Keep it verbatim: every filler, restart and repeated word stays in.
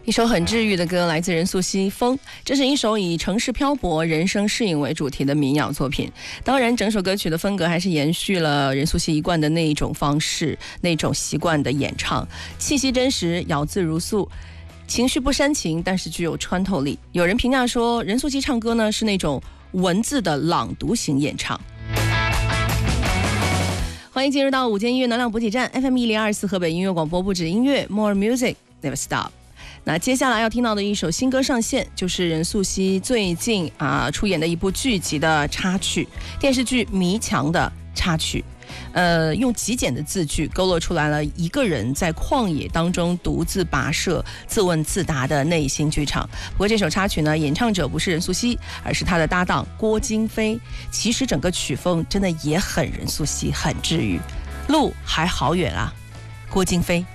一首很治愈的歌，来自任素汐《风》，这是一首以城市漂泊、人生适应为主题的民谣作品。当然，整首歌曲的风格还是延续了任素汐一贯的那一种方式、那种习惯的演唱，气息真实，咬字如素，情绪不煽情，但是具有穿透力。有人评价说，任素汐唱歌呢是那种文字的朗读型演唱。欢迎进入到午间音乐能量补给站 F M 一零二四河北音乐广播，不止音乐 More Music Never Stop。那接下来要听到的一首新歌上线，就是任素汐最近啊出演的一部剧集的插曲，电视剧《迷墙》的插曲。呃，用极简的字句勾勒出来了一个人在旷野当中独自跋涉、自问自答的内心剧场。不过这首插曲呢，演唱者不是任素汐，而是她的搭档郭京飞。其实整个曲风真的也很任素汐，很治愈。路还好远啊，郭京飞。